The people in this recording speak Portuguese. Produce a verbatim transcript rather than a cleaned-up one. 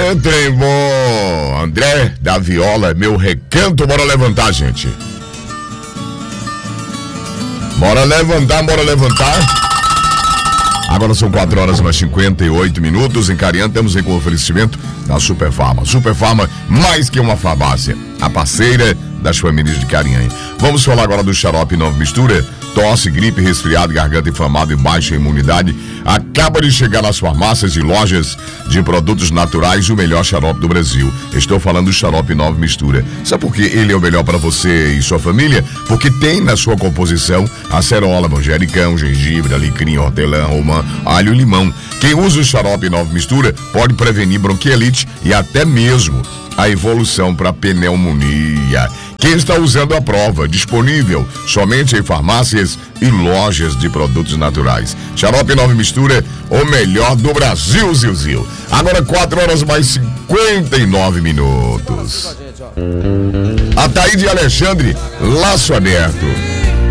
Ô, trem bom. André da Viola, meu recanto. Bora levantar, gente. Bora levantar, bora levantar. Agora são quatro horas mais cinquenta e oito minutos. Em Cariã temos em oferecimento da Superfarma. Superfarma, mais que uma farmácia, a parceira das famílias de Cariã. Vamos falar agora do xarope Nova Mistura. Tosse, gripe, resfriado, garganta inflamada e baixa imunidade. Acaba de chegar nas farmácias e lojas de produtos naturais o melhor xarope do Brasil. Estou falando do xarope Nova Mistura. Sabe por que ele é o melhor para você e sua família? Porque tem na sua composição acerola, manjericão, gengibre, alecrim, hortelã, romã, alho e limão. Quem usa o xarope Nova Mistura pode prevenir bronquiolite e até mesmo a evolução para pneumonia. Quem está usando a prova? Disponível somente em farmácias e lojas de produtos naturais. Xarope Nova Mistura, o melhor do Brasil, Zilzil. Agora quatro horas mais cinquenta e nove minutos. Ataíde Alexandre, laço aberto.